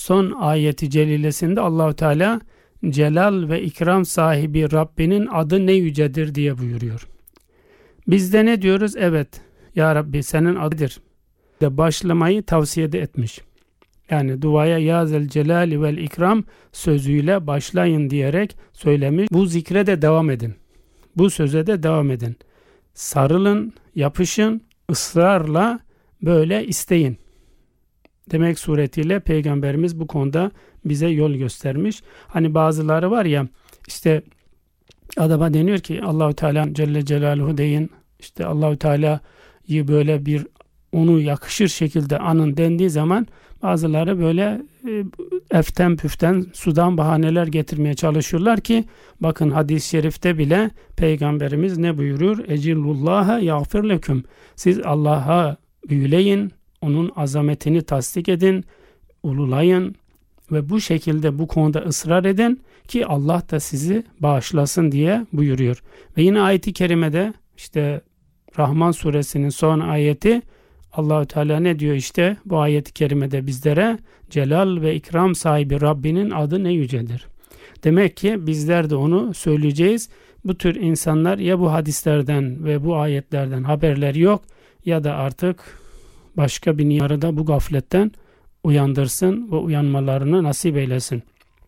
son ayeti celilesinde Allahu Teala celal ve ikram sahibi Rabbinin adı ne yücedir diye buyuruyor. Biz de ne diyoruz? Evet ya Rabbi senin adıdır de başlamayı tavsiye de etmiş. Yani duaya ya zel celali vel ikram sözüyle başlayın diyerek söylemiş. Bu zikre de devam edin. Bu söze de devam edin. Sarılın, yapışın, ısrarla böyle isteyin demek suretiyle Peygamberimiz bu konuda bize yol göstermiş. Hani bazıları var ya, işte adama deniyor ki Allahu Teala Celle Celaluhu deyin, işte Allahu Teala'yı böyle bir onu yakışır şekilde anın dendiği zaman bazıları böyle eften püften sudan bahaneler getirmeye çalışıyorlar ki bakın hadis-i şerifte bile Peygamberimiz ne buyuruyor? Ecillullaha yağfir leküm. Siz Allah'a büyüleyin, onun azametini tasdik edin, ululayın ve bu şekilde bu konuda ısrar edin ki Allah da sizi bağışlasın diye buyuruyor. Ve yine ayet-i kerimede işte Rahman suresinin son ayeti Allahu Teala ne diyor işte bu ayet-i kerimede bizlere? Celal ve ikram sahibi Rabbinin adı ne yücedir. Demek ki bizler de onu söyleyeceğiz. Bu tür insanlar ya bu hadislerden ve bu ayetlerden haberleri yok ya da artık başka bir niyarı da bu gafletten uyandırsın ve uyanmalarını nasip eylesin.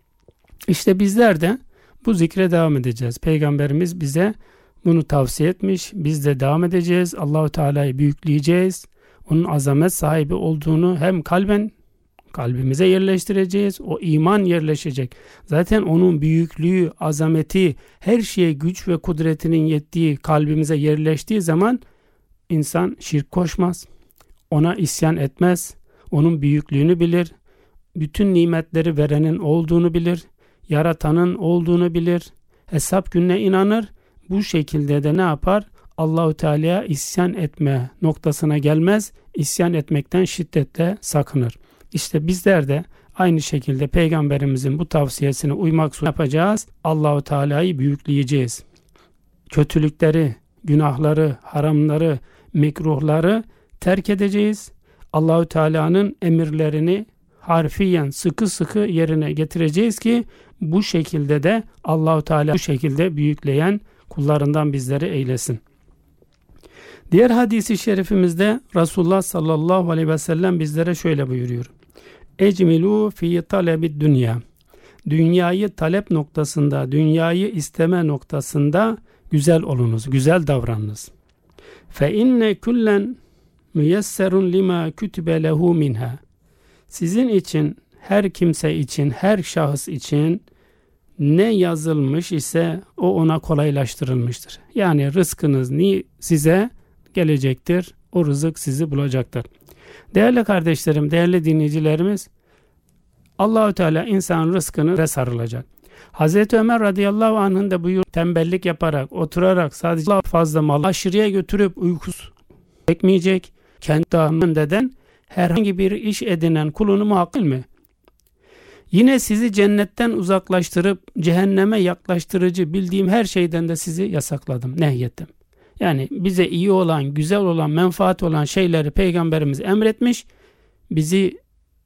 İşte bizler de bu zikre devam edeceğiz. Peygamberimiz bize bunu tavsiye etmiş. Biz de devam edeceğiz. Allahu Teala'yı büyükleyeceğiz. Onun azamet sahibi olduğunu hem kalben kalbimize yerleştireceğiz. O iman yerleşecek. Zaten onun büyüklüğü, azameti, her şeye güç ve kudretinin yettiği kalbimize yerleştiği zaman insan şirk koşmaz. Ona isyan etmez. Onun büyüklüğünü bilir. Bütün nimetleri verenin olduğunu bilir. Yaratanın olduğunu bilir. Hesap gününe inanır. Bu şekilde de ne yapar? Allahu Teala'ya isyan etme noktasına gelmez. İsyan etmekten şiddetle sakınır. İşte bizler de aynı şekilde Peygamberimizin bu tavsiyesine uymak zorunda yapacağız. Allahu Teala'yı büyükleyeceğiz. Kötülükleri, günahları, haramları, mekruhları terk edeceğiz. Allahu Teala'nın emirlerini harfiyen sıkı sıkı yerine getireceğiz ki bu şekilde de Allahu Teala bu şekilde büyükleyen kullarından bizleri eylesin. Diğer hadisi şerifimizde Resulullah sallallahu aleyhi ve sellem bizlere şöyle buyuruyor. Ecmilu fi talebid dünya. Dünyayı talep noktasında, dünyayı isteme noktasında güzel olunuz, güzel davranınız. Fe inne kullen müyesserun lima kütübe lehu minha. Sizin için, her kimse için, her şahıs için ne yazılmış ise o ona kolaylaştırılmıştır. Yani rızkınız size gelecektir. O rızık sizi bulacaktır. Değerli kardeşlerim, değerli dinleyicilerimiz, Allahu Teala insanın rızkını sarılacak. Hazreti Ömer radıyallahu anh'ın da buyur tembellik yaparak, oturarak sadece fazla mal aşırıya götürüp uykusu çekmeyecek. Kendi dağından herhangi bir iş edinen kulunu muhakkil mi? Yine sizi cennetten uzaklaştırıp cehenneme yaklaştırıcı bildiğim her şeyden de sizi yasakladım, nehyettim. Yani bize iyi olan, güzel olan, menfaat olan şeyleri Peygamberimiz emretmiş, bizi